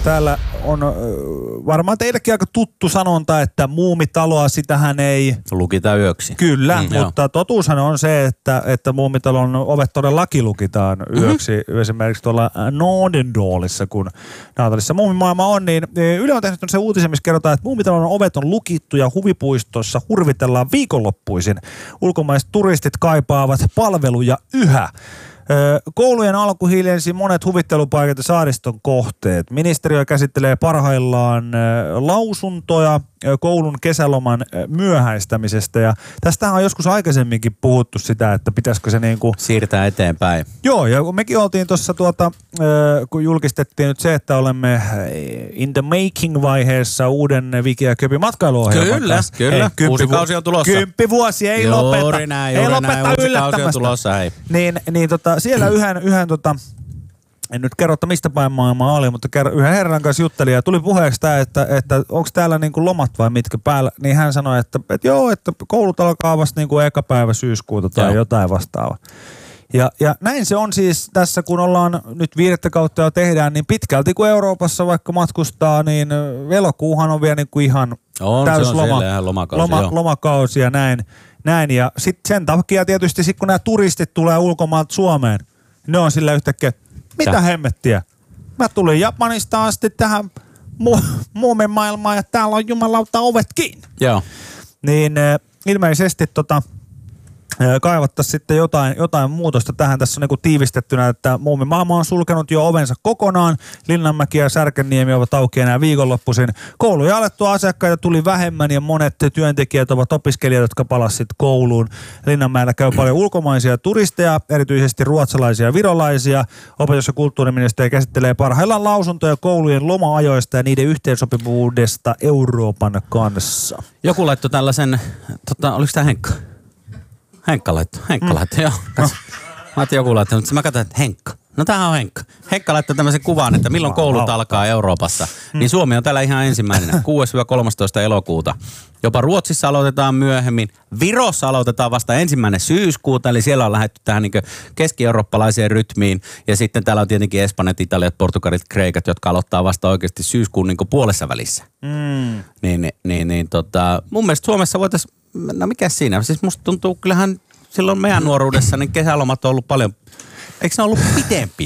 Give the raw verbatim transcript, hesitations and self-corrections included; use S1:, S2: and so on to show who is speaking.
S1: täällä on varmaan teillekin aika tuttu sanonta, että muumitaloa sitähän ei
S2: lukita yöksi.
S1: Kyllä,
S2: mm,
S1: mutta joo. Totuushan on se, että, että muumitalon ovet todellakin lukitaan yöksi. Mm-hmm. Esimerkiksi tuolla Nordendaalissa, kun Naatalissa muumimaailma on, niin Yle on tehnyt se uutisen, missä kerrotaan, että muumitalon ovet on lukittu ja huvipuistossa hurvitellaan viikonloppuisin. Ulkomaiset turistit kaipaavat palveluja yhä. Koulujen alku hiljensi monet huvittelupaikat ja saariston kohteet. Ministeriö käsittelee parhaillaan lausuntoja koulun kesäloman myöhäistämisestä. Ja tästähän on joskus aikaisemminkin puhuttu sitä, että pitäisikö se niin kuin
S2: siirtää eteenpäin.
S1: Joo, ja mekin oltiin tuossa tuota, kun julkistettiin nyt se, että olemme in the making-vaiheessa uuden Viki ja Köpi matkailuohjelman.
S2: Kyllä,
S1: kanssa.
S2: kyllä.
S1: Ei,
S2: Uusi kausi on tulossa.
S1: Kymppivuosi ei
S2: juuri
S1: lopeta.
S2: Näin,
S1: ei
S2: juuri
S1: lopeta
S2: näin. Uusi kausi on tulossa, hei.
S1: Niin, niin tota, siellä yhden, yhden tota, en nyt kerro, että mistä päin maailmaa oli, mutta kerro, yhden herran kanssa juttelin ja tuli puheeksi tämä, että, että onko täällä niinku lomat vai mitkä päällä, niin hän sanoi, että, että joo, että koulut alkaa vasta niinku eka päivä syyskuuta tai joo. jotain vastaavaa. Ja, ja näin se on siis tässä, kun ollaan nyt viidettä kautta jo tehdään, niin pitkälti kun Euroopassa vaikka matkustaa, niin elokuuhan on vielä niinku ihan
S2: on,
S1: täys loma,
S2: lomakausi,
S1: loma, lomakausi ja näin. näin. Ja sitten sen takia tietysti sit, kun nämä turistit tulee ulkomailta Suomeen, ne on sillä yhtäkkiä, mitä Täh. hemmettiä? Mä tulin Japanista asti tähän mu- muumimaailmaan ja täällä on jumalauta ovet kiinni.
S2: Joo.
S1: Niin äh, ilmeisesti tota, äh, kaivattaisiin sitten jotain, jotain muutosta tähän. Tässä on niinku tiivistettynä, että muumimaailma on sulkenut jo ovensa kokonaan. Linnanmäki ja Särkänniemi ovat auki enää viikonloppuisin. Kouluja alettua asiakkaita tuli vähemmän ja monet työntekijät ovat opiskelijat, jotka palasivat kouluun. Linnanmäellä käy paljon ulkomaisia turisteja, erityisesti ruotsalaisia ja virolaisia. Opetus- ja kulttuuriministeriö käsittelee parhaillaan lausuntoja koulujen loma-ajoista ja niiden yhteensopivuudesta Euroopan kanssa.
S2: Joku laittoi tällaisen, tota, oliko tämä Henkka? Henkka laittoi, Henkka laittoi, joo. Tässä. Mä ajattelin joku laittoi, mutta mä katsoin, että Henkka. No tämähän on Henkka. Henkka laittoi tämmöisen kuvan, että milloin koulut alkaa Euroopassa. Niin Suomi on täällä ihan ensimmäinen, kuudesta kolmanteentoista elokuuta. Jopa Ruotsissa aloitetaan myöhemmin. Virossa aloitetaan vasta ensimmäinen syyskuuta, eli siellä on lähdetty tähän niin keski-eurooppalaiseen rytmiin. Ja sitten täällä on tietenkin Espanjat, Italiat, Portugalit, Kreikat, jotka aloittaa vasta oikeasti syyskuun niin puolessa välissä. Mm. Niin, niin, niin tota, mun mielestä Suomessa voitaisiin, no mikä siinä? Siis musta tuntuu, kyllähän silloin meidän nuoruudessa niin kesälomat on ollut paljon, eikö ne ollut pitempiä?